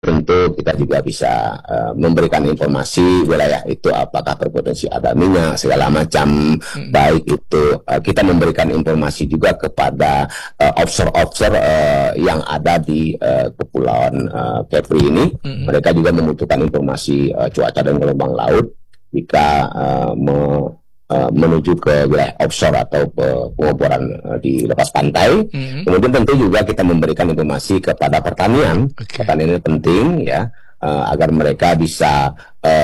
tentu kita juga bisa memberikan informasi wilayah itu apakah berpotensi ada minyak segala macam. Baik itu kita memberikan informasi juga kepada offshore yang ada di Kepulauan Kepri ini. Mereka juga membutuhkan informasi cuaca dan gelombang laut jika menuju ke wilayah offshore atau pengoboran di lepas pantai. Kemudian tentu juga kita memberikan informasi kepada pertanian. Pertanian ini penting ya, agar mereka bisa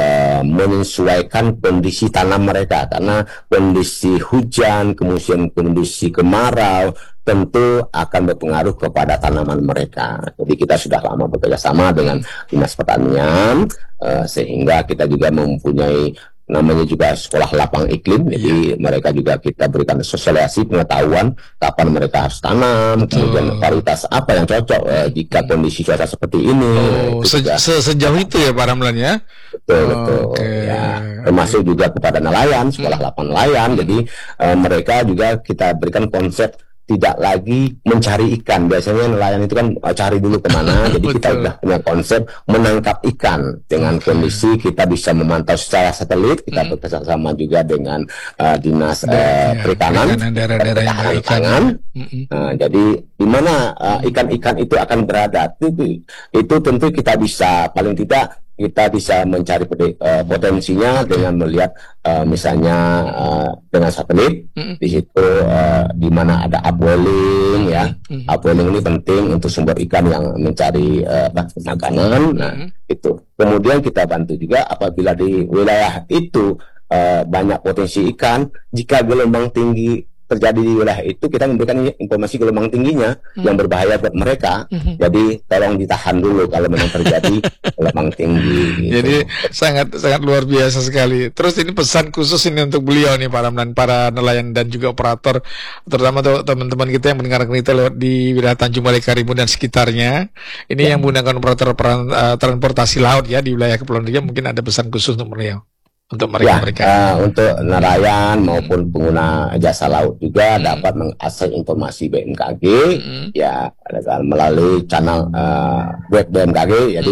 menyesuaikan kondisi tanam mereka, karena kondisi hujan, kemudian kondisi kemarau tentu akan berpengaruh kepada tanaman mereka. Jadi kita sudah lama bekerja sama dengan Dinas Pertanian, sehingga kita juga mempunyai namanya juga sekolah lapang iklim. Jadi mereka juga kita berikan sosialisasi pengetahuan kapan mereka harus tanam, kemudian varietas apa yang cocok jika kondisi cuaca seperti ini. Sejauh itu ya Pak Ramlan ya. Betul. Ya, termasuk juga kepada nelayan, sekolah lapang nelayan. Jadi mereka juga kita berikan konsep tidak lagi mencari ikan. Biasanya nelayan itu kan cari dulu kemana. Jadi kita sudah punya konsep menangkap ikan dengan kondisi kita bisa memantau secara satelit. Kita bekerjasama juga dengan dinas perikanan, daerah-daerah ikan. Jadi di mana ikan-ikan itu akan berada, itu tentu kita bisa, paling tidak kita bisa mencari potensinya dengan melihat misalnya dengan satelit. Di situ di mana ada upwelling ya. Upwelling ini penting untuk sumber ikan yang mencari makanan. Nah, itu. Kemudian kita bantu juga apabila di wilayah itu banyak potensi ikan, jika gelombang tinggi terjadi di wilayah itu, kita memberikan informasi gelombang tingginya yang berbahaya buat mereka. Jadi tolong ditahan dulu kalau memang terjadi gelombang tinggi. Gitu. Jadi sangat luar biasa sekali. Terus ini pesan khusus ini untuk beliau nih Pak Ramlan, para nelayan dan juga operator, terutama teman-teman kita yang mendengarkan kita lewat di wilayah Tanjung Balai Karimun dan sekitarnya. Ini yang menggunakan operator transportasi laut ya di wilayah Kepulauan Riau, mungkin ada pesan khusus untuk beliau. Untuk mereka, untuk nelayan maupun pengguna jasa laut juga dapat mengakses informasi BMKG ya melalui channel web BMKG, yaitu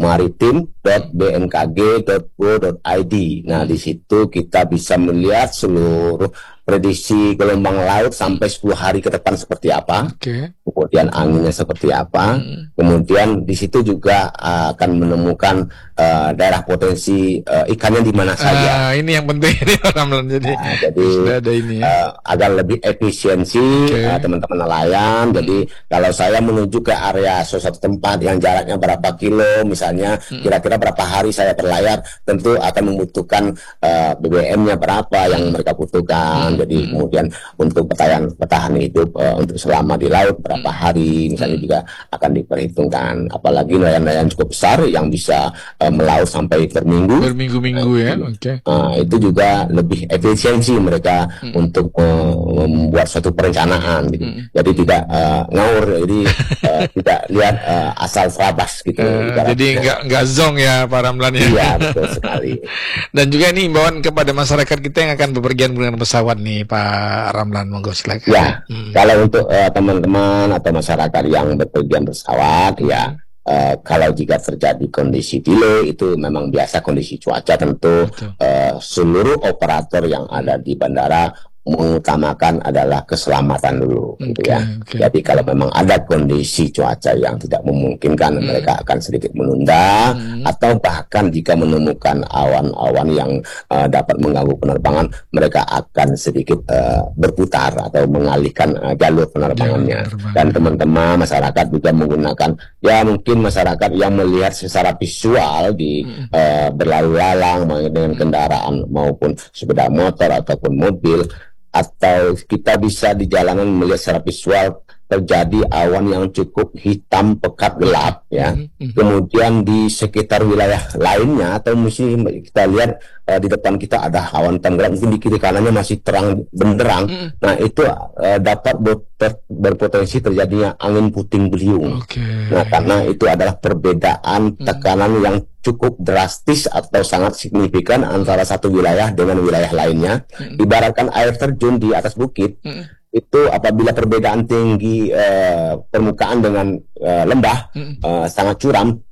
maritim.bmkg.go.id. Nah, di situ kita bisa melihat seluruh prediksi gelombang laut sampai 10 hari ke depan seperti apa, kemudian anginnya seperti apa, kemudian di situ juga akan menemukan daerah potensi ikannya di mana saja. Ini yang penting ini Ramlan. Jadi ada ini agar lebih efisiensi teman-teman nelayan. Jadi kalau saya menuju ke area suatu tempat yang jaraknya berapa kilo, misalnya kira-kira berapa hari saya berlayar, tentu akan membutuhkan BBM-nya berapa yang mereka butuhkan. Jadi kemudian untuk bertahan hidup untuk selama di laut berapa hari misalnya juga akan diperhitungkan. Apalagi nelayan-nelayan cukup besar yang bisa melaut sampai berminggu-minggu ya. Itu juga lebih efisiensi mereka untuk membuat suatu perencanaan gitu. Jadi tidak ngawur, jadi tidak lihat asal serabas gitu. Jadi nggak zong ya Pak Ramlan ya. Iya, betul sekali. Dan juga ini imbauan kepada masyarakat kita yang akan bepergian menggunakan pesawat nih Pak Ramlan, monggo silakan. Ya, kalau untuk teman-teman atau masyarakat yang bepergian pesawat ya, kalau jika terjadi kondisi delay, itu memang biasa kondisi cuaca, tentu seluruh operator yang ada di bandara mengutamakan adalah keselamatan dulu, gitu ya. Jadi kalau memang ada kondisi cuaca yang tidak memungkinkan, mereka akan sedikit menunda, atau bahkan jika menemukan awan-awan yang dapat mengganggu penerbangan, mereka akan sedikit berputar atau mengalihkan jalur penerbangannya. Dan teman-teman masyarakat juga menggunakan, ya mungkin masyarakat yang melihat secara visual di berlalu lalang dengan kendaraan maupun sepeda motor ataupun mobil, atau kita bisa di jalanan melihat secara visual terjadi awan yang cukup hitam pekat gelap ya. Kemudian di sekitar wilayah lainnya atau mesti kita lihat di depan kita ada awan hitam gelap, mungkin di kiri kanannya masih terang benderang. Nah, itu dapat berpotensi terjadinya angin puting beliung. Nah, karena itu adalah perbedaan tekanan yang cukup drastis atau sangat signifikan antara satu wilayah dengan wilayah lainnya. Ibaratkan air terjun di atas bukit, itu apabila perbedaan tinggi permukaan dengan lembah sangat curam,